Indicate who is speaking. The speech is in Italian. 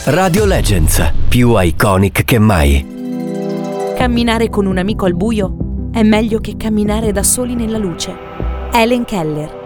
Speaker 1: Radio Legends, più iconic che mai.
Speaker 2: Camminare con un amico al buio è meglio che camminare da soli nella luce. Helen Keller.